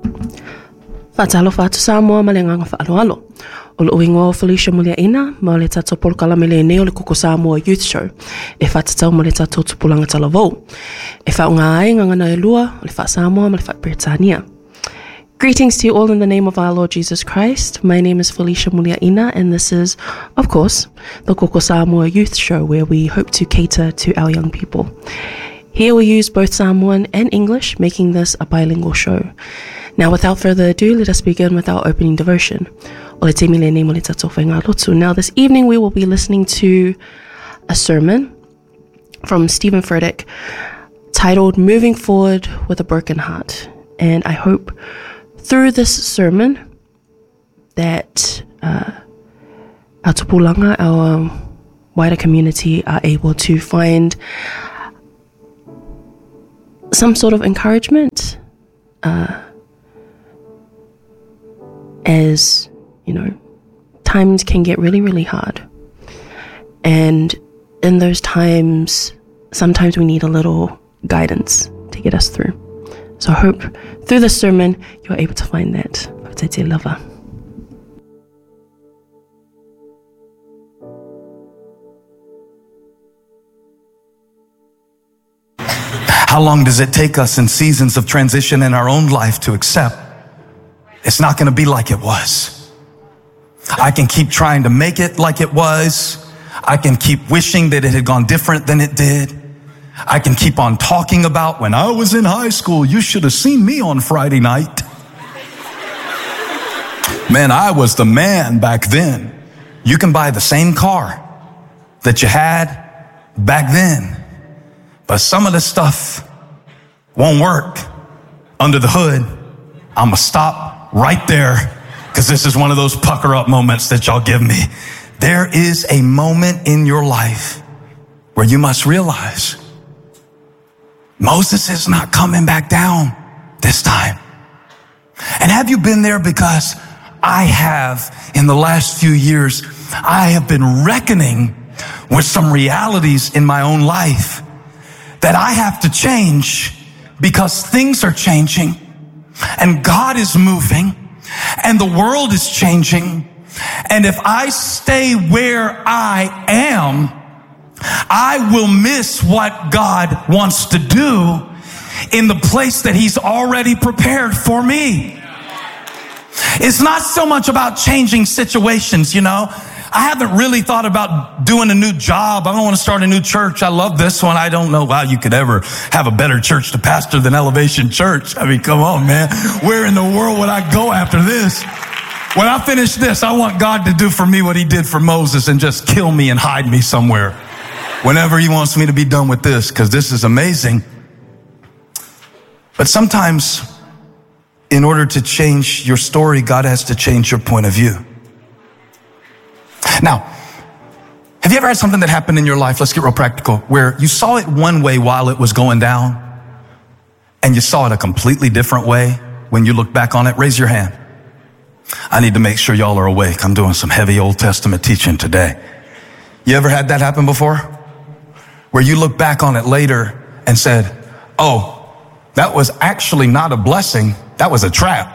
Whātalo whātu Samoa ma le nganga whaaloalo. O le uingoa o Felicia Muliaina, ma o le tato polokala me le nei o le Koko Samoa Youth Show. E whātatau ma le tato tupulanga talavou. E whaunga ai ngangana e lua, o le wha Samoa ma le wha Britania. Greetings to you all in the name of our Lord Jesus Christ. My name is Felicia Muliaina, and this is, of course, the Koko Samoa Youth Show, where we hope to cater to our young people. Here we use both Samoan and English, making this a bilingual show. Now, without further ado, let us begin with our opening devotion. Now, this evening we will be listening to a sermon from Stephen Furtick titled Moving Forward with a Broken Heart. And I hope through this sermon that our tupulanga, our wider community, are able to find some sort of encouragement, as you know, times can get really, really hard. And in those times, sometimes we need a little guidance to get us through. So I hope through this sermon, you're able to find that. How long does it take us in seasons of transition in our own life to accept it's not going to be like it was? I can keep trying to make it like it was. I can keep wishing that it had gone different than it did. I can keep on talking about when I was in high school, you should have seen me on Friday night. Man, I was the man back then. You can buy the same car that you had back then, but some of the stuff won't work under the hood. I'm gonna stop right there because this is one of those pucker up moments that y'all give me. There is a moment in your life where you must realize Moses is not coming back down this time. And have you been there? Because I have. In the last few years, I have been reckoning with some realities in my own life that I have to change because things are changing and God is moving and the world is changing. And if I stay where I am, I will miss what God wants to do in the place that He's already prepared for me. It's not so much about changing situations, you know. I haven't really thought about doing a new job. I don't want to start a new church. I love this one. I don't know how you could ever have a better church to pastor than Elevation Church. I mean, come on, man. Where in the world would I go after this? When I finish this, I want God to do for me what He did for Moses and just kill me and hide me somewhere whenever He wants me to be done with this, because this is amazing. But sometimes, in order to change your story, God has to change your point of view. Now, have you ever had something that happened in your life, let's get real practical, where you saw it one way while it was going down, and you saw it a completely different way when you look back on it? Raise your hand. I need to make sure y'all are awake. I'm doing some heavy Old Testament teaching today. You ever had that happen before? Where you look back on it later and said, oh, that was actually not a blessing. That was a trap.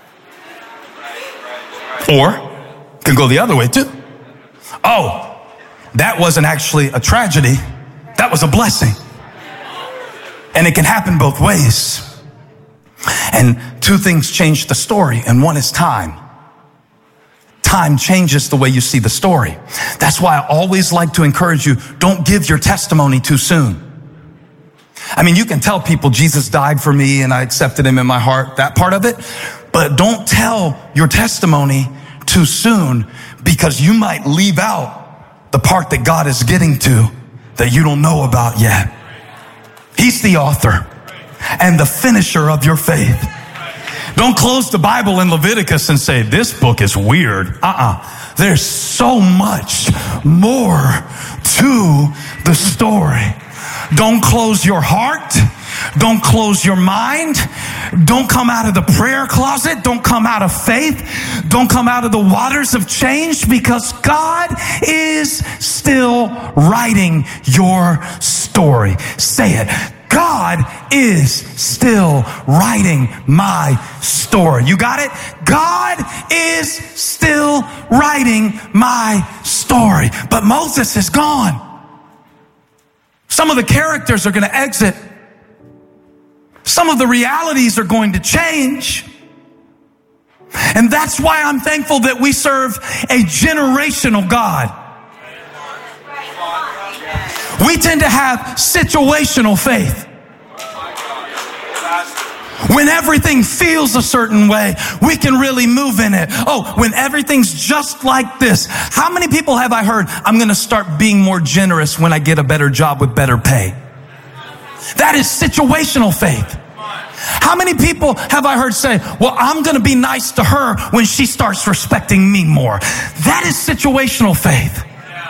Or it can go the other way too. Oh, that wasn't actually a tragedy. That was a blessing. And it can happen both ways. And two things change the story, and one is time. Time changes the way you see the story. That's why I always like to encourage you, don't give your testimony too soon. I mean, you can tell people Jesus died for me and I accepted Him in my heart, that part of it, but don't tell your testimony too soon, because you might leave out the part that God is getting to that you don't know about yet. He's the author and the finisher of your faith. Don't close the Bible in Leviticus and say, this book is weird. There's so much more to the story. Don't close your heart. Don't close your mind. Don't come out of the prayer closet. Don't come out of faith. Don't come out of the waters of change, because God is still writing your story. Say it. God is still writing my story. You got it? God is still writing my story. But Moses is gone. Some of the characters are going to exit. Some of the realities are going to change. And that's why I'm thankful that we serve a generational God. We tend to have situational faith. When everything feels a certain way, we can really move in it. Oh, when everything's just like this. How many people have I heard, I'm going to start being more generous when I get a better job with better pay? That is situational faith. How many people have I heard say, well, I'm going to be nice to her when she starts respecting me more? That is situational faith.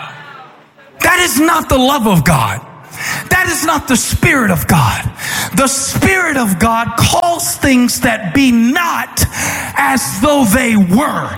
That is not the love of God. That is not the Spirit of God. The Spirit of God calls things that be not as though they were.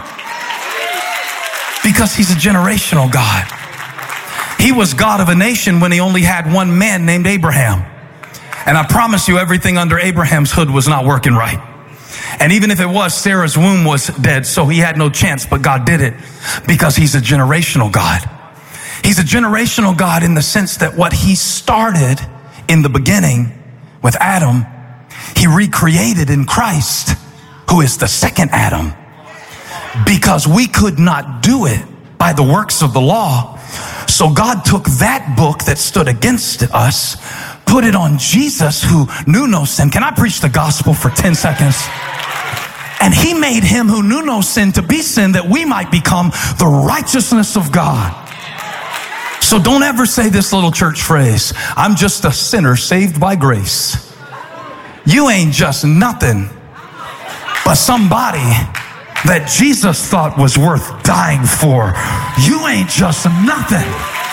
Because he's a generational God. He was God of a nation when he only had one man named Abraham. And I promise you, everything under Abraham's hood was not working right. And even if it was, Sarah's womb was dead, so he had no chance, but God did it because he's a generational God. He's a generational God in the sense that what he started in the beginning with Adam, he recreated in Christ, who is the second Adam. Because we could not do it by the works of the law. So God took that book that stood against us, put it on Jesus who knew no sin. Can I preach the gospel for 10 seconds? And he made him who knew no sin to be sin that we might become the righteousness of God. So don't ever say this little church phrase, I'm just a sinner saved by grace. You ain't just nothing but somebody that Jesus thought was worth dying for. You ain't just nothing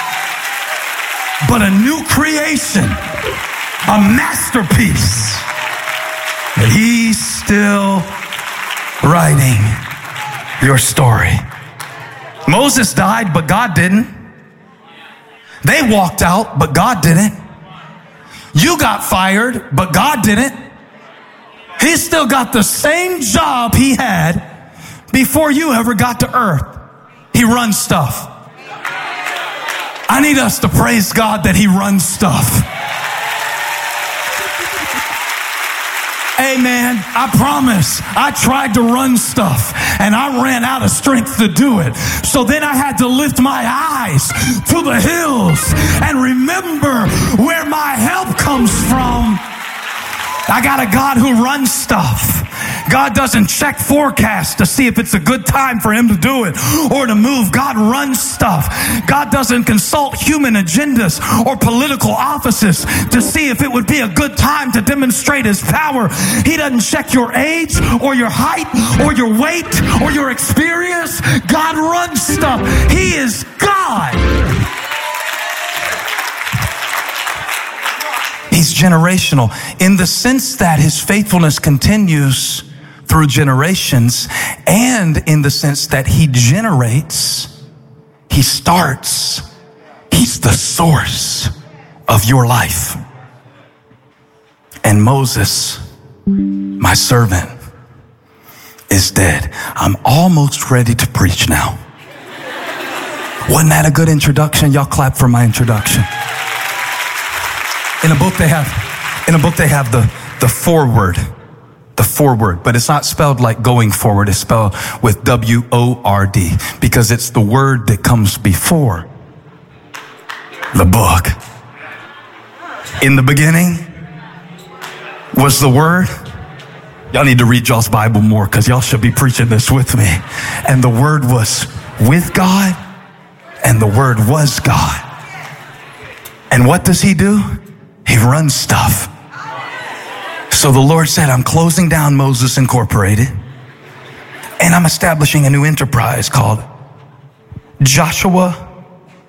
but a new creation, a masterpiece that he's still writing your story. Moses died, but God didn't. They walked out, but God didn't. You got fired, but God didn't. He still got the same job he had before you ever got to earth. He runs stuff. I need us to praise God that he runs stuff. Amen. I promise. I tried to run stuff and I ran out of strength to do it. So then I had to lift my eyes to the hills and remember where my help comes from. I got a God who runs stuff. God doesn't check forecasts to see if it's a good time for him to do it or to move. God runs stuff. God doesn't consult human agendas or political offices to see if it would be a good time to demonstrate his power. He doesn't check your age or your height or your weight or your experience. God runs stuff. He is God. He's generational in the sense that his faithfulness continues through generations, and in the sense that he generates, he starts, he's the source of your life. And Moses, my servant, is dead. I'm almost ready to preach now. Wasn't that a good introduction? Y'all clap for my introduction. In a book they have the foreword. The foreword, but it's not spelled like going forward. It's spelled with W-O-R-D because it's the word that comes before the book. In the beginning was the word. Y'all need to read y'all's Bible more because y'all should be preaching this with me. And the word was with God and the word was God. And what does he do? He runs stuff. So the Lord said, I'm closing down Moses Incorporated and I'm establishing a new enterprise called Joshua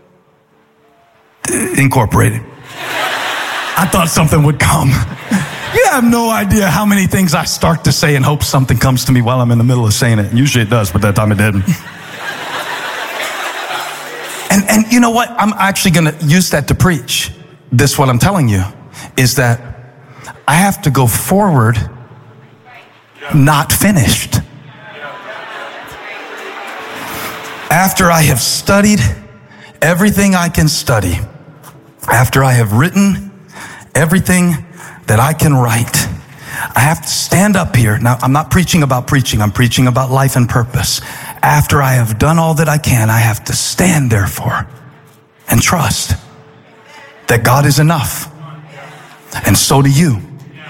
Incorporated. I thought something would come. You have no idea how many things I start to say and hope something comes to me while I'm in the middle of saying it. Usually it does, but that time it didn't. And you know what? I'm actually going to use that to preach. This, what I'm telling you, is that I have to go forward, not finished. After I have studied everything I can study, after I have written everything that I can write, I have to stand up here. Now, I'm not preaching about preaching. I'm preaching about life and purpose. After I have done all that I can, I have to stand therefore and trust that God is enough. And so do you.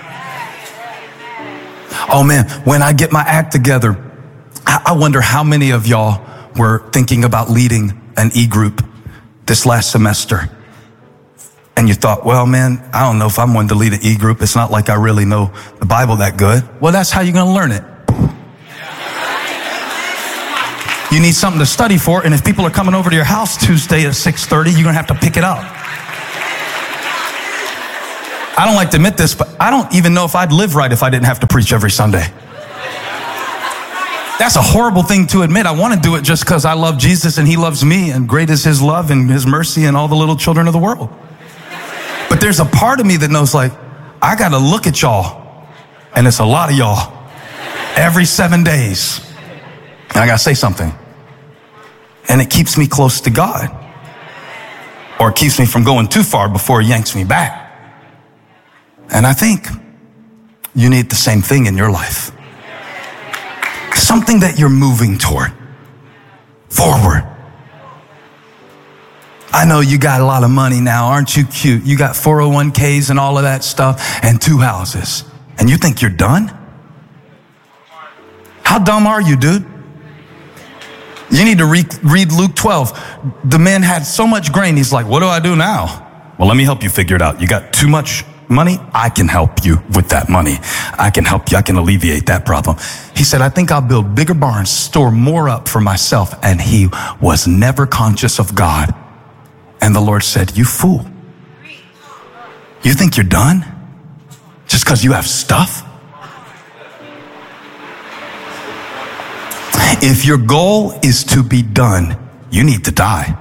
Oh man, when I get my act together, I wonder how many of y'all were thinking about leading an e-group this last semester. And you thought, well, man, I don't know if I'm one to lead an e-group. It's not like I really know the Bible that good. Well, that's how you're going to learn it. You need something to study for, and if people are coming over to your house Tuesday at 6:30, you're going to have to pick it up. I don't like to admit this, but I don't even know if I'd live right if I didn't have to preach every Sunday. That's a horrible thing to admit. I want to do it just because I love Jesus and he loves me, and great is his love and his mercy and all the little children of the world. But there's a part of me that knows, like, I got to look at y'all, and it's a lot of y'all, every 7 days. And I got to say something. And it keeps me close to God. Or it keeps me from going too far before he yanks me back. And I think you need the same thing in your life. Something that you're moving toward. Forward. I know you got a lot of money now. Aren't you cute? You got 401ks and all of that stuff and 2 houses. And you think you're done? How dumb are you, dude? You need to read Luke 12. The man had so much grain. He's like, what do I do now? Well, let me help you figure it out. You got too much money? I can help you with that money. I can help you. I can alleviate that problem. He said, I think I'll build bigger barns, store more up for myself. And he was never conscious of God. And the Lord said, you fool. You think you're done? Just because you have stuff? If your goal is to be done, you need to die.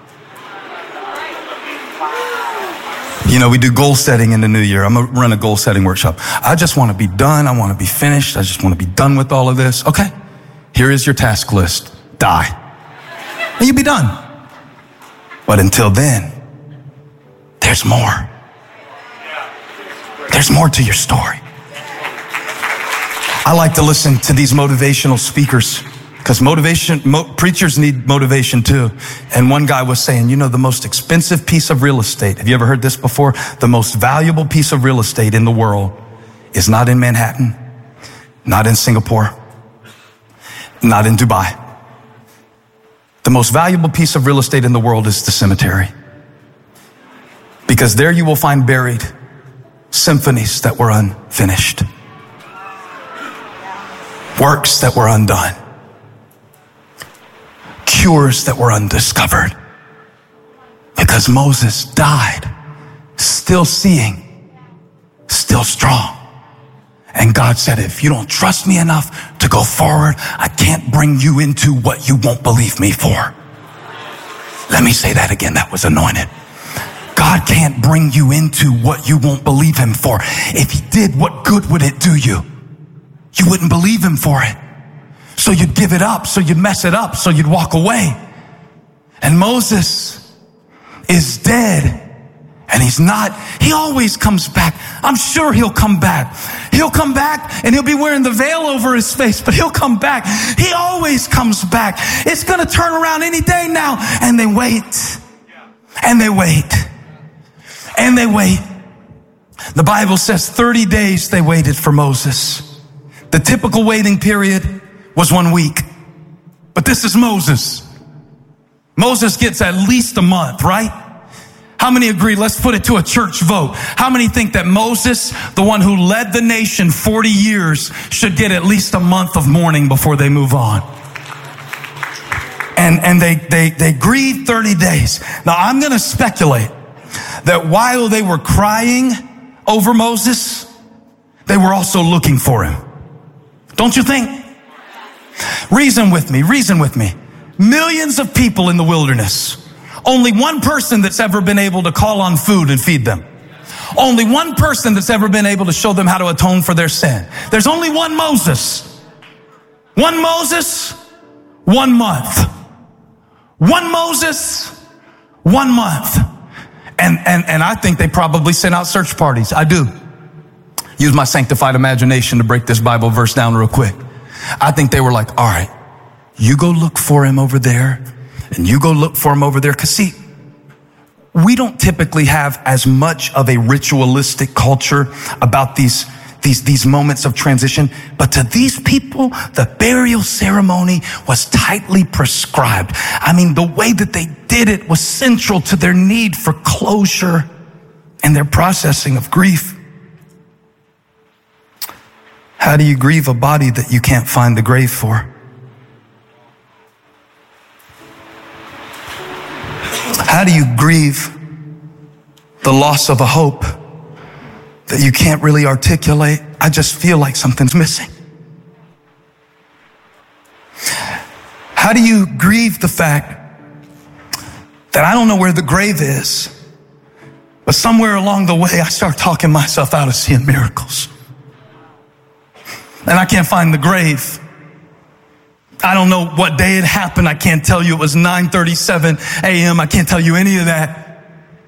You know, we do goal setting in the new year. I'm going to run a goal setting workshop. I just want to be done. I want to be finished. I just want to be done with all of this. Okay, here is your task list. Die. And you'll be done. But until then, there's more. There's more to your story. I like to listen to these motivational speakers because preachers need motivation too. And one guy was saying, you know, the most expensive piece of real estate, have you ever heard this before? The most valuable piece of real estate in the world is not in Manhattan, not in Singapore, not in Dubai. The most valuable piece of real estate in the world is the cemetery. Because there you will find buried symphonies that were unfinished, works that were undone, cures that were undiscovered. Because Moses died, still seeing, still strong. And God said, if you don't trust me enough to go forward, I can't bring you into what you won't believe me for. Let me say that again. That was anointed. God can't bring you into what you won't believe him for. If he did, what good would it do you? You wouldn't believe him for it. So you'd give it up. So you'd mess it up. So you'd walk away. And Moses is dead. And he always comes back. I'm sure he'll come back. He'll come back and he'll be wearing the veil over his face, but he'll come back. He always comes back. It's going to turn around any day now. And they wait. And they wait. And they wait. The Bible says 30 days they waited for Moses. The typical waiting period was 1 week. But this is Moses. Moses gets at least a month, right? How many agree? Let's put it to a church vote. How many think that Moses, the one who led the nation 40 years, should get at least a month of mourning before they move on? And they grieved 30 days. Now I'm going to speculate that while they were crying over Moses, they were also looking for him. Don't you think? Reason with me. Millions of people in the wilderness. Only one person that's ever been able to call on food and feed them. Only one person that's ever been able to show them how to atone for their sin. There's only one Moses. One Moses, 1 month. One Moses, 1 month. And I think they probably sent out search parties. I do. Use my sanctified imagination to break this Bible verse down real quick. I think they were like, all right, you go look for him over there, and you go look for him over there. Because see, we don't typically have as much of a ritualistic culture about these moments of transition. But to these people, the burial ceremony was tightly prescribed. I mean, the way that they did it was central to their need for closure and their processing of grief. How do you grieve a body that you can't find the grave for? How do you grieve the loss of a hope that you can't really articulate? I just feel like something's missing. How do you grieve the fact that I don't know where the grave is, but somewhere along the way I start talking myself out of seeing miracles, and I can't find the grave? I don't know what day it happened. I can't tell you it was 9:37 a.m. I can't tell you any of that.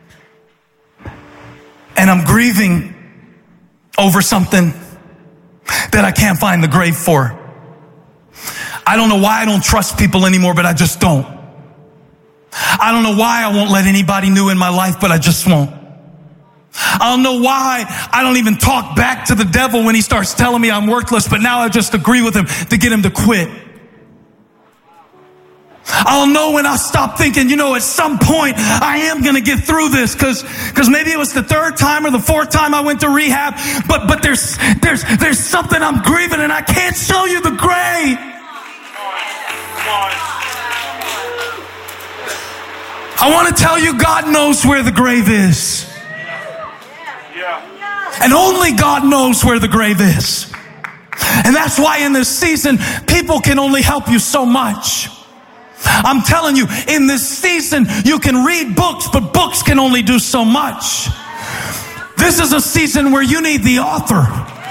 And I'm grieving over something that I can't find the grave for. I don't know why I don't trust people anymore, but I just don't. I don't know why I won't let anybody new in my life, but I just won't. I don't know why I don't even talk back to the devil when he starts telling me I'm worthless, but now I just agree with him to get him to quit. I'll know when I stop thinking, at some point I am going to get through this, because maybe it was the 3rd time or the 4th time I went to rehab, but there's something I'm grieving, and I can't show you the grave. I want to tell you, God knows where the grave is. And only God knows where the grave is. And that's why in this season, people can only help you so much. I'm telling you, in this season, you can read books, but books can only do so much. This is a season where you need the author.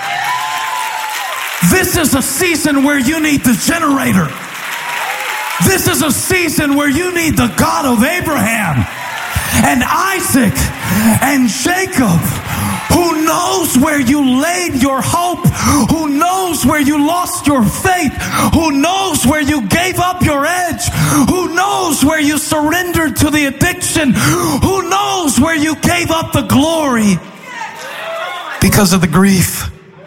This is a season where you need the generator. This is a season where you need the God of Abraham and Isaac and Jacob, who knows where you laid your hope, who knows where you lost your faith, who knows where you gave up your edge, who knows where you surrendered to the addiction, who knows where you gave up the glory because of the grief.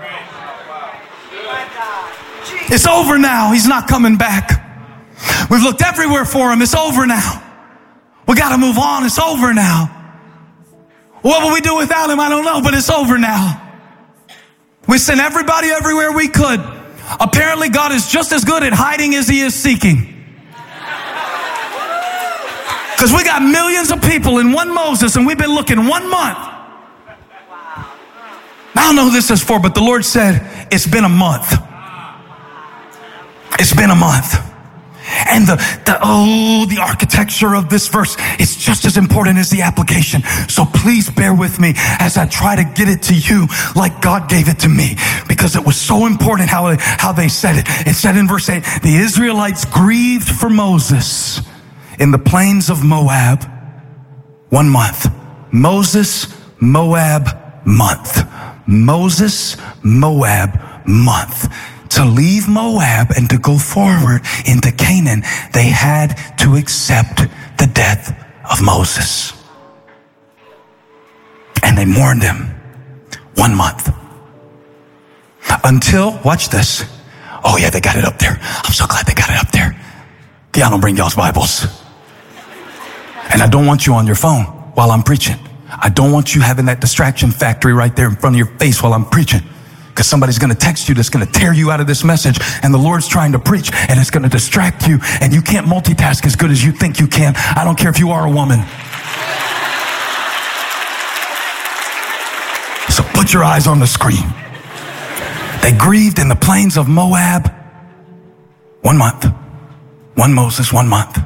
It's over now. He's not coming back. We've looked everywhere for him. It's over now. We got to move on. It's over now. What will we do without him? I don't know, but it's over now. We sent everybody everywhere we could. Apparently, God is just as good at hiding as he is seeking. Because we got millions of people in one Moses, and we've been looking 1 month. I don't know who this is for, but the Lord said, it's been a month. It's been a month. And the architecture of this verse is just as important as the application. So please bear with me as I try to get it to you like God gave it to me, because it was so important how they said it. It said in verse 8, the Israelites grieved for Moses in the plains of Moab 1 month. Moses, Moab, month. Moses, Moab, month. To leave Moab and to go forward into Canaan, they had to accept the death of Moses. And they mourned him 1 month. Until, watch this. Oh yeah, they got it up there. I'm so glad they got it up there. Y'all don't bring y'all's Bibles. And I don't want you on your phone while I'm preaching. I don't want you having that distraction factory right there in front of your face while I'm preaching. Because somebody's going to text you that's going to tear you out of this message, and the Lord's trying to preach, and it's going to distract you, and you can't multitask as good as you think you can. I don't care if you are a woman. So put your eyes on the screen. They grieved in the plains of Moab 1 month. 1 Moses, 1 month.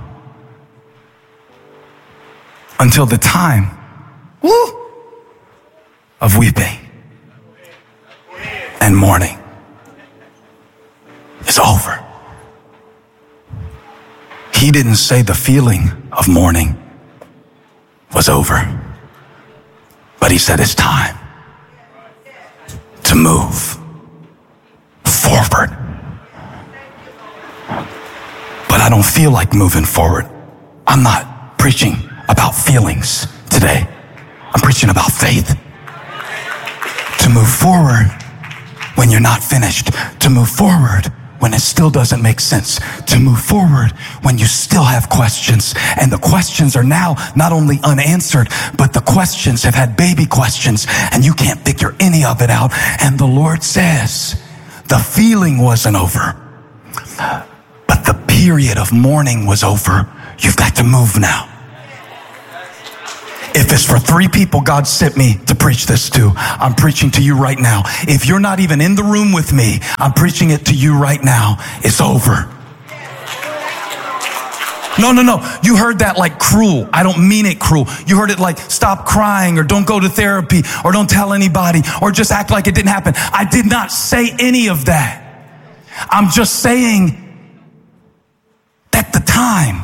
Until the time of weeping and mourning is over. He didn't say the feeling of mourning was over, but he said it's time to move forward. But I don't feel like moving forward. I'm not preaching about feelings today. I'm preaching about faith. To move forward when you're not finished. To move forward when it still doesn't make sense. To move forward when you still have questions. And the questions are now not only unanswered, but the questions have had baby questions and you can't figure any of it out. And the Lord says, the feeling wasn't over, but the period of mourning was over. You've got to move now. If it's for 3 people God sent me to preach this to, I'm preaching to you right now. If you're not even in the room with me, I'm preaching it to you right now. It's over. No. You heard that like cruel. I don't mean it cruel. You heard it like stop crying or don't go to therapy or don't tell anybody or just act like it didn't happen. I did not say any of that. I'm just saying that the time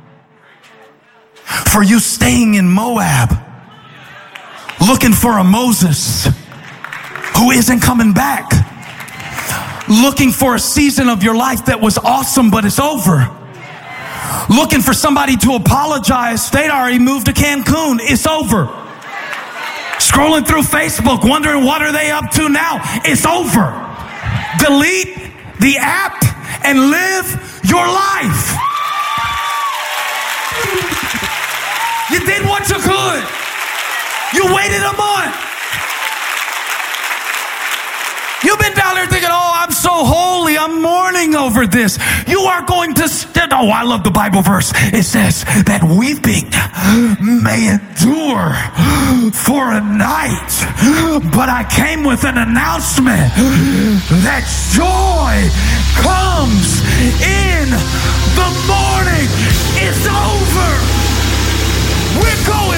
for you staying in Moab, looking for a Moses who isn't coming back, looking for a season of your life that was awesome, but it's over, looking for somebody to apologize. They'd already moved to Cancun. It's over. Scrolling through Facebook, wondering what are they up to now. It's over. Delete the app and live your life. You did what you could. You waited a month. You've been down there thinking, oh, I'm so holy. I'm mourning over this. You are going to oh, I love the Bible verse. It says that weeping may endure for a night, but I came with an announcement that joy comes in the morning. It's over. We're going